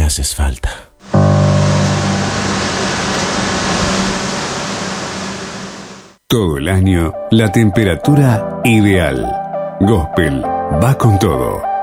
haces falta. Todo el año, la temperatura ideal. Gospel va con todo.